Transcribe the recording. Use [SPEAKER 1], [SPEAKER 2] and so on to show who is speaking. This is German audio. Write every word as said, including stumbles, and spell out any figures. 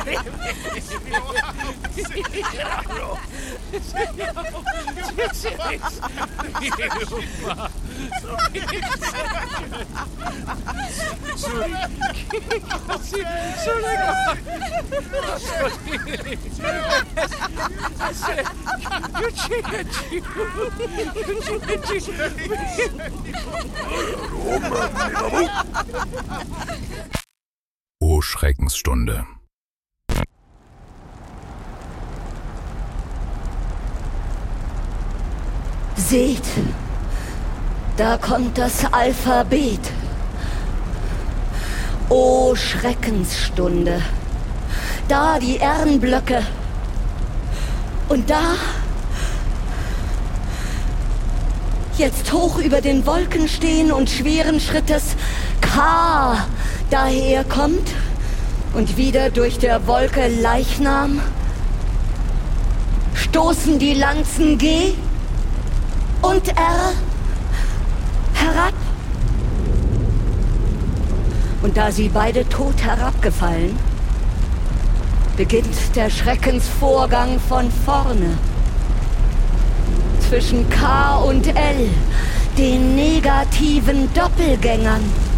[SPEAKER 1] O Schreckensstunde.
[SPEAKER 2] Seht, da kommt das Alphabet. O Schreckensstunde. Da die Ehrenblöcke. Und da, jetzt hoch über den Wolken stehen und schweren Schrittes K daherkommt und wieder durch der Wolke Leichnam, stoßen die Lanzen G und R herab. Und da sie beide tot herabgefallen, beginnt der Schreckensvorgang von vorne. Zwischen K und L, den negativen Doppelgängern.